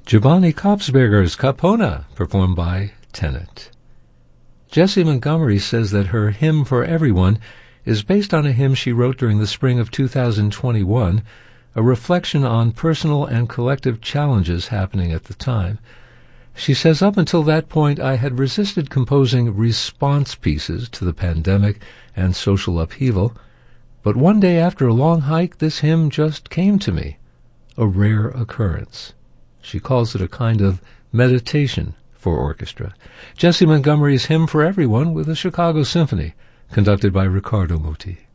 Giovanni Kopsberger's Capona, performed by Tenet. Jessie Montgomery says that her Hymn for Everyone is based on a hymn she wrote during the spring of 2021, a reflection on personal and collective challenges happening at the time. She says, up until that point, I had resisted composing response pieces to the pandemic and social upheaval, but one day after a long hike, this hymn just came to me, a rare occurrence. She calls it a kind of meditation for orchestra. Jessie Montgomery's Hymn for Everyone with the Chicago Symphony, conducted by Riccardo Muti.